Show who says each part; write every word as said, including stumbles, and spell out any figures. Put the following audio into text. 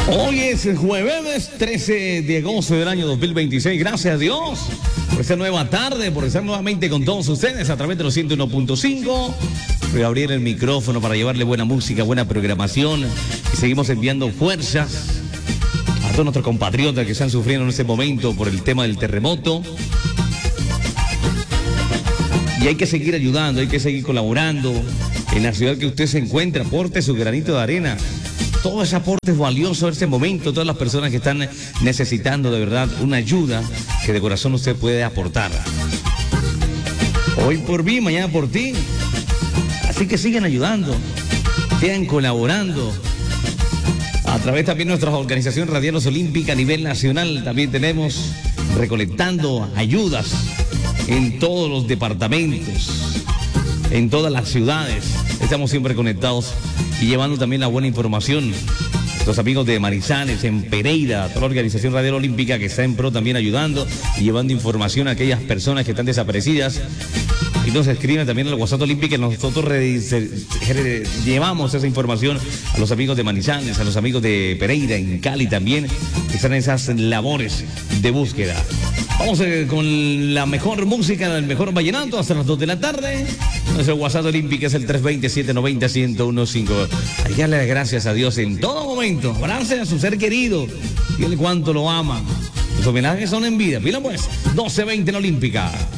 Speaker 1: Hoy es jueves trece de agosto del año dos mil veintiséis. Gracias a Dios por esta nueva tarde, por estar nuevamente con todos ustedes a través de los ciento uno punto cinco. Voy a abrir el micrófono para llevarle buena música, buena programación. Y seguimos enviando fuerzas a todos nuestros compatriotas que están sufriendo en este momento por el tema del terremoto. Y hay que seguir ayudando, hay que seguir colaborando. En la ciudad que usted se encuentra, aporte su granito de arena. Todo ese aporte es valioso en este momento. Todas las personas que están necesitando de verdad una ayuda que de corazón usted puede aportar. Hoy por mí, mañana por ti. Así que sigan ayudando, sigan colaborando. A través también de nuestra organización Radianos Olímpica a nivel nacional, también tenemos recolectando ayudas en todos los departamentos, en todas las ciudades. Estamos siempre conectados y llevando también la buena información. Los amigos de Manizales, en Pereira, toda la organización Radial Olímpica que está en pro también ayudando y llevando información a aquellas personas que están desaparecidas. Y nos escriben también al WhatsApp Olímpica y nosotros llevamos esa información a los amigos de Manizales, a los amigos de Pereira, en Cali también, que están en esas labores de búsqueda. Vamos eh, con la mejor música, el mejor vallenato hasta las dos de la tarde. Nuestro WhatsApp Olímpica es el tres dos cero, siete nueve cero, uno uno cinco. Hay que darle gracias a Dios en todo momento. Abrace a su ser querido. Dile cuánto lo ama. Los homenajes son en vida. Pila pues, doce veinte en Olímpica.